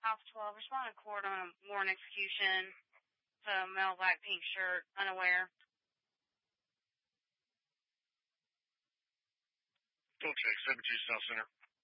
Alpha 12, respond to court on a warrant execution. The male black pink shirt, unaware. Okay, 72 South Center.